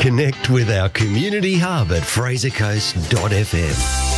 Connect with our community hub at frasercoast.fm.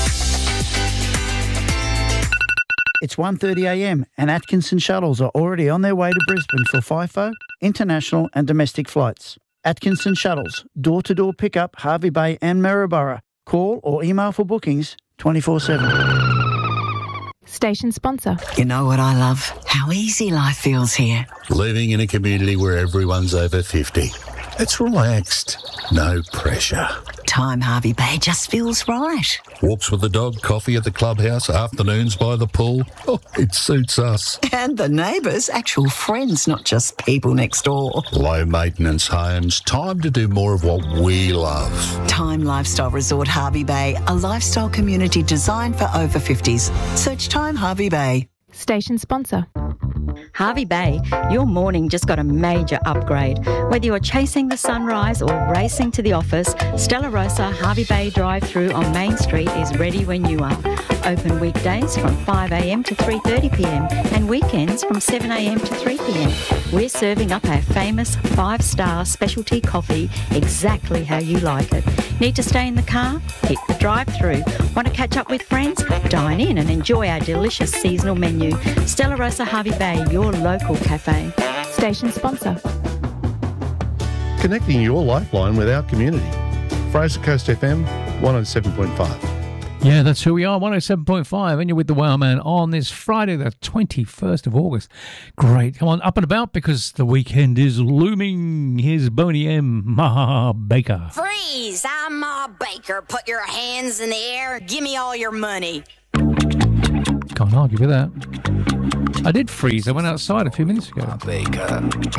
It's 1:30am and Atkinson Shuttles are already on their way to Brisbane for FIFO, international and domestic flights. Atkinson Shuttles, door-to-door pickup, Hervey Bay and Maryborough. Call or email for bookings 24/7. Station sponsor. You know what I love? How easy life feels here. Living in a community where everyone's over 50. It's relaxed. No pressure. Time Hervey Bay just feels right. Walks with the dog, coffee at the clubhouse, afternoons by the pool. Oh, it suits us. And the neighbours, actual friends, not just people next door. Low maintenance homes. Time to do more of what we love. Time Lifestyle Resort Hervey Bay, a lifestyle community designed for over 50s. Search Time Hervey Bay. Station sponsor. Hervey Bay, your morning just got a major upgrade. Whether you're chasing the sunrise or racing to the office, Stella Rosa Hervey Bay drive-through on Main Street is ready when you are. Open weekdays from 5am to 3:30pm and weekends from 7am to 3pm. We're serving up our famous 5-star specialty coffee exactly how you like it. Need to stay in the car? Hit the drive-through. Want to catch up with friends? Dine in and enjoy our delicious seasonal menu. Stella Rosa Hervey Bay, your local cafe. Station sponsor. Connecting your lifeline with our community. Fraser Coast FM 107.5. Yeah, that's who we are, 107.5, and you're with the Wow Man on this Friday, the 21st of August. Great. Come on, up and about, because the weekend is looming. Here's Boney M. Ma Baker. Freeze! I'm Ma Baker. Put your hands in the air. Give me all your money. Can't argue with that. I did freeze. I went outside a few minutes ago. Baker.